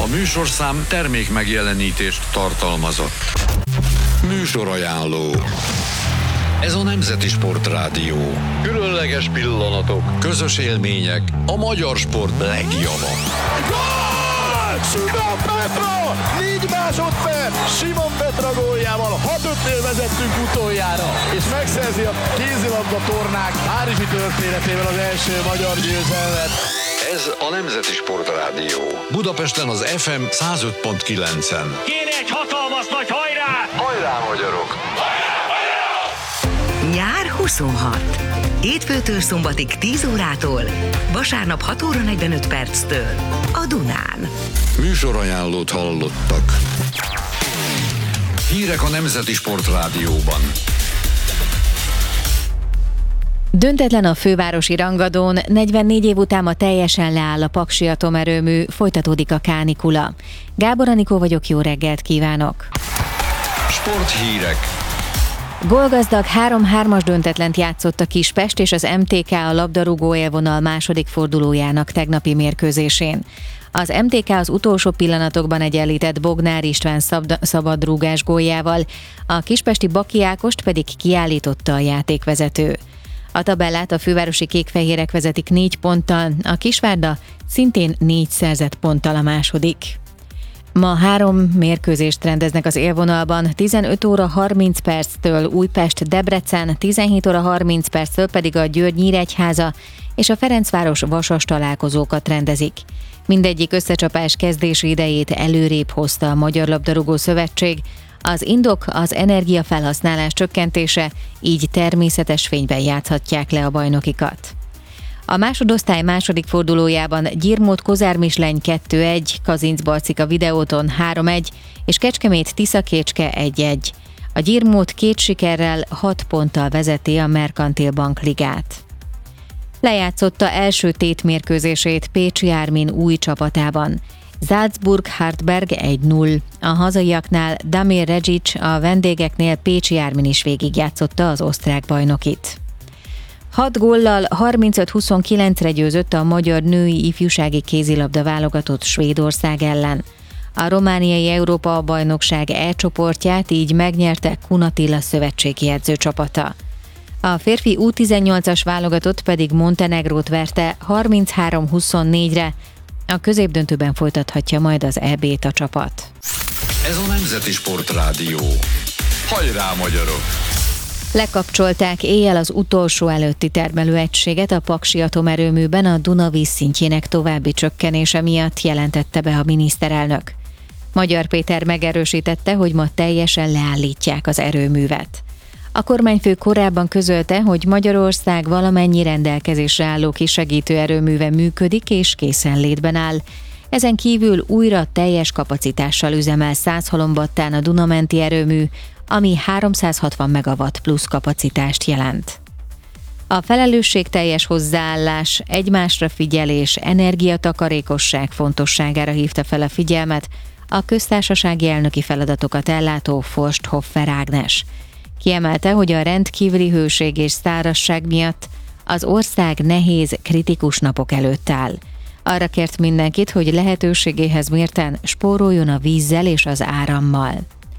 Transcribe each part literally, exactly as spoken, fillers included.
A műsorszám termék megjelenítést tartalmazott. Műsorajánló. Ez a Nemzeti Sportrádió. Különleges pillanatok, közös élmények, a magyar sport legjava. Gól! Simon Petra! négy másodperc! Simon Petra góljával hat ötnél vezettünk utoljára, és megszerzi a kézilabda tornák párizsi történetével az első magyar győzelmet. Ez a Nemzeti Sportrádió. Budapesten az ef em száz öt pont kilencen. Kéne egy hatalmas nagy hajrá! Hajrá, magyarok! Hajrá, hajrá! Nyár huszonhat. Hétfőtől szombatig tíz órától, vasárnap hat óra negyvenöt perctől a Dunán. Műsorajánlót hallottak. Hírek a Nemzeti Sportrádióban. Döntetlen a fővárosi rangadón, negyvennégy év után ma teljesen leáll a paksi atomerőmű, folytatódik a kánikula. Gábor Anikó vagyok, jó reggelt kívánok! Sporthírek. Gólgazdag három-hármas döntetlent játszott a Kispest és az em té ká a labdarúgó élvonal második fordulójának tegnapi mérkőzésén. Az em té ká az utolsó pillanatokban egyenlített Bognár István szabd- szabadrúgás góljával, a kispesti Baki Ákost pedig kiállította a játékvezető. A tabellát a fővárosi kékfehérek vezetik négy ponttal, a Kisvárda szintén négy szerzett ponttal a második. Ma három mérkőzést rendeznek az élvonalban, tizenöt óra harminc perctől Újpest-Debrecen, tizenhét óra harminc perctől pedig a Győr-Nyíregyháza és a Ferencváros-Vasas találkozókat rendezik. Mindegyik összecsapás kezdési idejét előrébb hozta a Magyar Labdarúgó Szövetség. Az indok az energiafelhasználás csökkentése, így természetes fényben játszhatják le a bajnokikat. A másodosztály második fordulójában Gyirmót-Kozár Misleny kettő egy, Kazincbarcika Videóton három egy és Kecskemét-Tiszakécske egy egy. A Gyirmót két sikerrel hat ponttal vezeti a Merkantil Bank ligát. Lejátszotta első tétmérkőzését Pécsi Ármin új csapatában. Salzburg-Hartberg egy null. A hazaiaknál Damir Regic, a vendégeknél Pécsi Ármin is végigjátszotta az osztrák bajnokit. Hat góllal harmincöt huszonkilencre győzött a magyar női ifjúsági kézilabda válogatott Svédország ellen. A romániai Európa-bajnokság E csoportját így megnyerte Kun Attila szövetségi edzőcsapata. A férfi U tizennyolcas válogatott pedig Montenegrót verte harminchárom huszonnégyre, a középdöntőben folytathatja majd az é bét a csapat. Ez a Nemzeti Sportrádió. Hajrá, magyarok! Lekapcsolták éjjel az utolsó előtti termelőegységet a paksi atomerőműben a Duna vízszintjének további csökkenése miatt, jelentette be a miniszterelnök. Magyar Péter megerősítette, hogy ma teljesen leállítják az erőművet. A kormányfő korábban közölte, hogy Magyarország valamennyi rendelkezésre álló kisegítő erőműve működik és készenlétben áll. Ezen kívül újra teljes kapacitással üzemel Százhalombattán a Dunamenti erőmű, ami háromszázhatvan megawatt plusz kapacitást jelent. A felelősségteljes hozzáállás, egymásra figyelés, energiatakarékosság fontosságára hívta fel a figyelmet a köztársasági elnöki feladatokat ellátó Forsthoffer Ágnes. Kiemelte, hogy a rendkívüli hőség és szárazság miatt az ország nehéz, kritikus napok előtt áll. Arra kért mindenkit, hogy lehetőségéhez mérten spóroljon a vízzel és az árammal.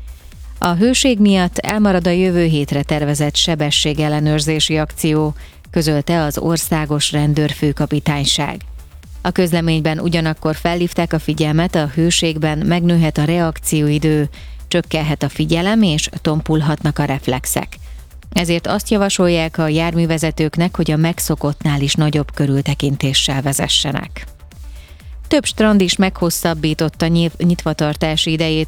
A hőség miatt elmarad a jövő hétre tervezett sebességellenőrzési akció, közölte az országos rendőrfőkapitányság. A közleményben ugyanakkor felhívták a figyelmet, a hőségben megnőhet a reakcióidő, csökkenhet a figyelem és tompulhatnak a reflexek. Ezért azt javasolják a járművezetőknek, hogy a megszokottnál is nagyobb körültekintéssel vezessenek. Több strand is meghosszabbította nyitvatartási idejét